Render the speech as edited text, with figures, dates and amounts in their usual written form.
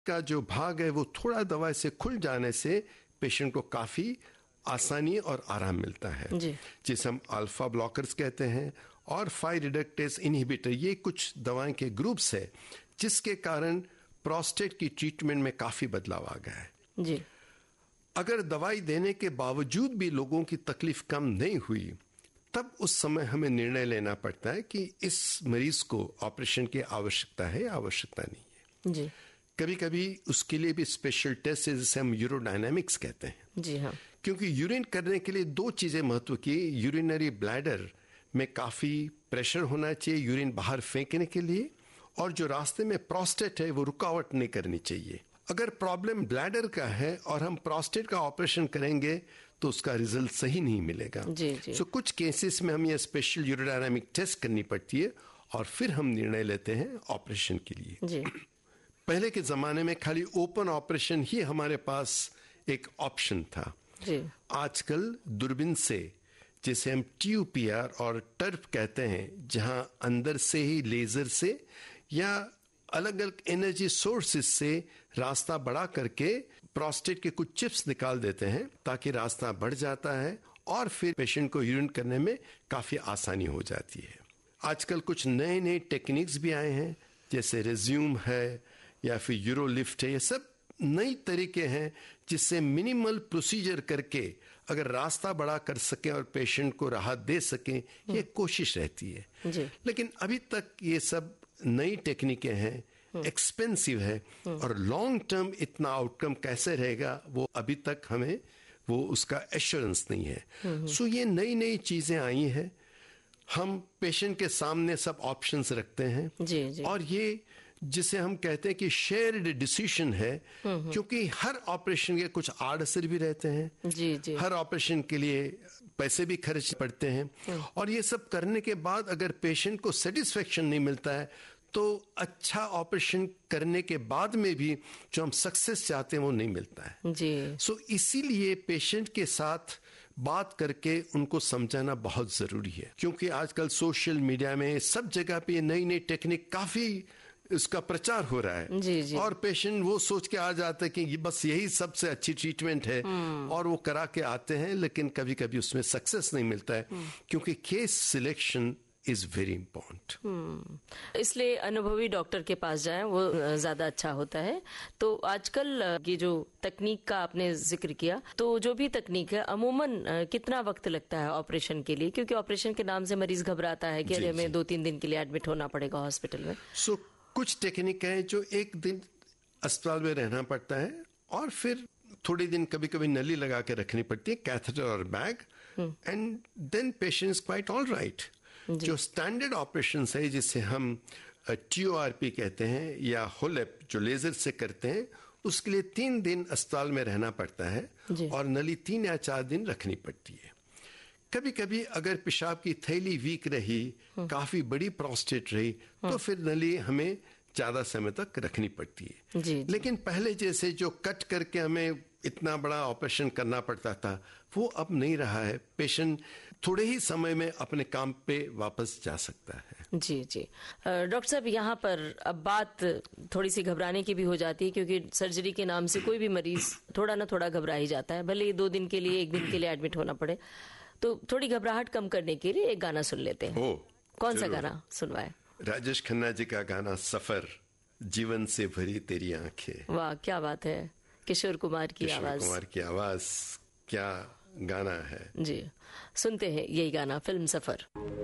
का जो भाग है वो थोड़ा दवा से खुल जाने से पेशेंट को काफी आसानी और आराम मिलता है, जिसे हम अल्फा ब्लॉकर्स कहते हैं और 5 रिडक्टेज इनहिबिटर। ये कुछ दवाएं के ग्रुप्स है जिसके कारण प्रोस्टेट की ट्रीटमेंट में काफी बदलाव आ गया है जी। अगर दवाई देने के बावजूद भी लोगों की तकलीफ कम नहीं हुई, तब उस समय हमें निर्णय लेना पड़ता है कि इस मरीज को ऑपरेशन की आवश्यकता है या आवश्यकता नहीं है जी। कभी कभी उसके लिए भी स्पेशल टेस्ट है जिसे हम यूरोडायनामिक्स कहते हैं जी हाँ। क्योंकि यूरिन करने के लिए 2 चीजें महत्व की। यूरिनरी ब्लैडर में काफी प्रेशर होना चाहिए यूरिन बाहर फेंकने के लिए, और जो रास्ते में प्रोस्टेट है वो रुकावट नहीं करनी चाहिए। अगर प्रॉब्लम ब्लैडर का है और हम प्रोस्टेट का ऑपरेशन करेंगे तो उसका रिजल्ट सही नहीं मिलेगा जी। सो कुछ केसेस में हम ये स्पेशल यूरोडायनामिक टेस्ट करनी पड़ती है और फिर हम निर्णय लेते हैं ऑपरेशन के लिए जी। पहले के जमाने में खाली ओपन ऑपरेशन ही हमारे पास एक ऑप्शन था जी। आजकल दूरबीन से, जिसे हम TUPR और टर्फ कहते हैं, जहां अंदर से ही लेजर से या अलग अलग एनर्जी सोर्सेस से रास्ता बड़ा करके प्रोस्टेट के कुछ चिप्स निकाल देते हैं ताकि रास्ता बढ़ जाता है और फिर पेशेंट को यूरिन करने में काफी आसानी हो जाती है। आजकल कुछ नए नए टेक्निक्स भी आए हैं, जैसे रेज्यूम है या फिर यूरोलिफ्ट है। ये सब नई तरीके हैं जिससे मिनिमल प्रोसीजर करके अगर रास्ता बड़ा कर सके और पेशेंट को राहत दे सके, ये कोशिश रहती है जी। लेकिन अभी तक ये सब नई टेक्निकें हैं, एक्सपेंसिव है, और लॉन्ग टर्म इतना आउटकम कैसे रहेगा वो अभी तक हमें वो उसका एश्योरेंस नहीं है। सो ये नई नई चीजें आई हैं, हम पेशेंट के सामने सब ऑप्शंस रखते हैं जी, जी। और ये जिसे हम कहते हैं कि शेयर्ड डिसीजन है, क्योंकि हर ऑपरेशन के कुछ आड़ असर भी रहते हैं जी, जी। हर ऑपरेशन के लिए पैसे भी खर्च पड़ते हैं, और ये सब करने के बाद अगर पेशेंट को सेटिस्फेक्शन नहीं मिलता है तो अच्छा ऑपरेशन करने के बाद में भी जो हम सक्सेस चाहते हैं वो नहीं मिलता है जी। सो इसीलिए पेशेंट के साथ बात करके उनको समझाना बहुत जरूरी है, क्योंकि आजकल सोशल मीडिया में सब जगह पे नई नई टेक्निक काफी इसका प्रचार हो रहा है जी, जी। और पेशेंट वो सोच के आ जाते हैं कि बस यही सबसे अच्छी ट्रीटमेंट है और वो करा के आते हैं, लेकिन कभी कभी उसमें सक्सेस नहीं मिलता है, क्योंकि case selection is very important. इसलिए अनुभवी डॉक्टर के पास जाएं, वो ज्यादा अच्छा होता है। तो आजकल ये जो तकनीक का आपने जिक्र किया, तो जो भी तकनीक है अमूमन कितना वक्त लगता है ऑपरेशन के लिए? क्योंकि ऑपरेशन के नाम से मरीज घबराता है कि अरे हमें 2-3 दिन के लिए एडमिट होना पड़ेगा हॉस्पिटल में। कुछ टेक्निक है जो 1 दिन अस्पताल में रहना पड़ता है और फिर थोड़े दिन कभी कभी नली लगा के रखनी पड़ती है, कैथेटर और bag, and then patient is quite all right. जो स्टैंडर्ड ऑपरेशन है जिसे हम TURP कहते हैं या होलेप जो लेजर से करते हैं, उसके लिए 3 दिन अस्पताल में रहना पड़ता है और नली 3 या 4 दिन रखनी पड़ती है। कभी कभी अगर पेशाब की थैली वीक रही, काफी बड़ी प्रोस्टेट रही, तो फिर नली हमें ज्यादा समय तक रखनी पड़ती है जी। लेकिन पहले जैसे जो कट करके हमें इतना बड़ा ऑपरेशन करना पड़ता था वो अब नहीं रहा है। पेशेंट थोड़े ही समय में अपने काम पे वापस जा सकता है जी जी। डॉक्टर साहब, यहाँ पर अब बात थोड़ी सी घबराने की भी हो जाती है, क्योंकि सर्जरी के नाम से कोई भी मरीज थोड़ा ना थोड़ा घबरा ही जाता है, भले ही 2 दिन के लिए 1 दिन के लिए एडमिट होना पड़े। तो थोड़ी घबराहट कम करने के लिए एक गाना सुन लेते हैं। कौन सा गाना सुनवाए? राजेश खन्ना जी का गाना सफर, जीवन से भरी तेरी आंखें। वाह, क्या बात है। किशोर कुमार की आवाज, क्या गाना है जी। सुनते हैं यही गाना, फिल्म सफर।